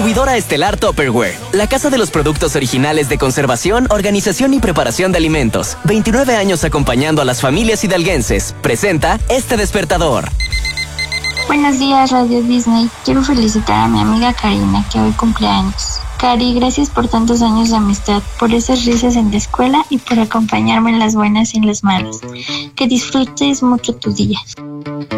Distribuidora estelar Tupperware, la casa de los productos originales de conservación, organización y preparación de alimentos. 29 años acompañando a las familias hidalguenses. Presenta este despertador. Buenos días, Radio Disney. Quiero felicitar a mi amiga Karina, que hoy cumple años. Cari, gracias por tantos años de amistad, por esas risas en la escuela y por acompañarme en las buenas y en las malas. Que disfrutes mucho tu día.